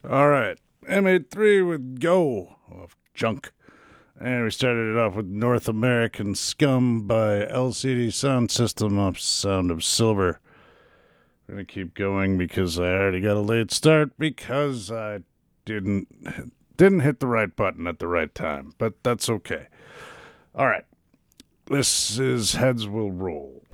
All right. M83 with Go of Junk. And we started it off with North American Scum by LCD Sound System off Sound of Silver. I'm going to keep going because I already got a late start because I didn't hit the right button at the right time. But that's okay. All right. This is Heads Will Roll.